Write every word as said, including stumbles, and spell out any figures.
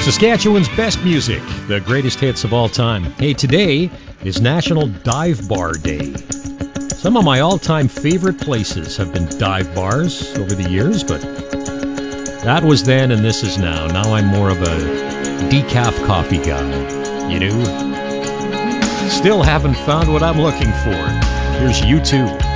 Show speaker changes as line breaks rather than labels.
Saskatchewan's best music, the greatest hits of all time. Hey, today is National Dive Bar Day. Some of my all-time favorite places have been dive bars over the years, but that was then and this is now. Now I'm more of a decaf coffee guy, you know? Still haven't found what I'm looking for. Here's U two.